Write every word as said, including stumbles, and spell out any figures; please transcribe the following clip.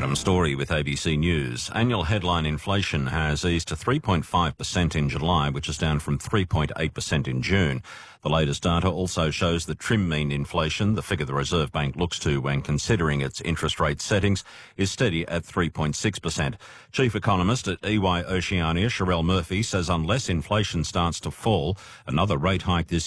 Adam Story with A B C News. Annual headline inflation has eased to three point five percent in July, which is down from three point eight percent in June. The latest data also shows that trim mean inflation, the figure the Reserve Bank looks to when considering its interest rate settings, is steady at three point six percent. Chief economist at E Y Oceania, Sherelle Murphy, says unless inflation starts to fall, another rate hike this